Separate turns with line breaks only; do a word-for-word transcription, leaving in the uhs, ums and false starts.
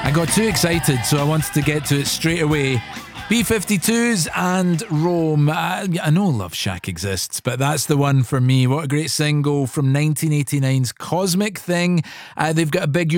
I got too excited, so I wanted to get to it straight away. B fifty-twos and Rome. Uh, I know Love Shack exists, but that's the one for me. What a great single from nineteen eighty-nine's Cosmic Thing. Uh, they've got a big